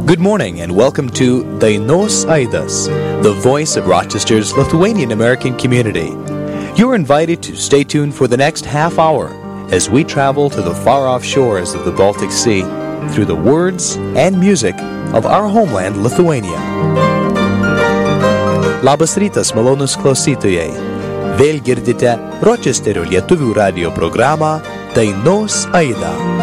Good morning and welcome to Dainos Aidas, the voice of Rochester's Lithuanian American community. You're invited to stay tuned for the next half hour as we travel to the far-off shores of the Baltic Sea through the words and music of our homeland, Lithuania. Labas rytas, malonus klausytojai. Vėl girdite Rochesterio lietuvių radio programą Dainos Aida.